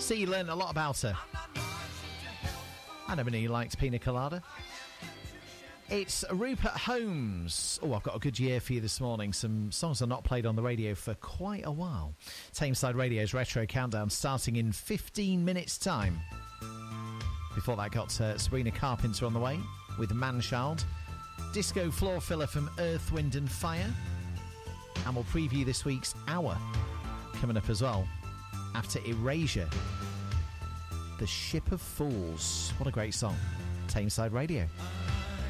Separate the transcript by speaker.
Speaker 1: See, you learned a lot about her. I never knew you liked pina colada. It's Rupert Holmes. Oh, I've got a good year for you this morning. Some songs are not played on the radio for quite a while. Tameside Radio's Retro Countdown starting in 15 minutes' time. Before that got Sabrina Carpenter on the way with Manchild. Disco Floor Filler from Earth, Wind and Fire. And we'll preview this week's Hour coming up as well. After Erasure, The Ship of Fools. What a great song. Tameside Radio.